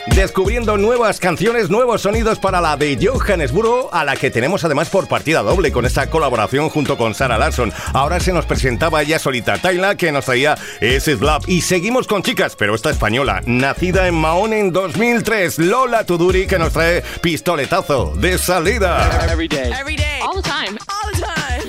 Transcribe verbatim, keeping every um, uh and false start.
Descubriendo nuevas canciones, nuevos sonidos para la de Johannesburgo, a la que tenemos además por partida doble con esta colaboración junto con Sarah Larsson. Ahora se nos presentaba ella solita, Tayla, que nos traía Is It Love. Y seguimos con chicas, pero esta española, nacida en Mahón en dos mil tres, Lola Tuduri, que nos trae Pistoletazo de salida. Every day. Every day. All the time. All the time.